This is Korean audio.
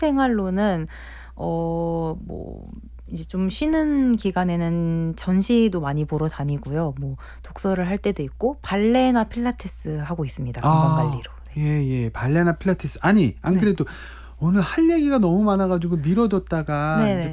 생활로는 뭐 이제 좀 쉬는 기간에는 전시도 많이 보러 다니고요. 뭐 독서를 할 때도 있고 발레나 필라테스 하고 있습니다. 건강 아, 관리로. 네. 예. 발레나 필라테스. 아니, 안 네. 그래도 오늘 할 얘기가 너무 많아 가지고 미뤄뒀다가 이제 네네.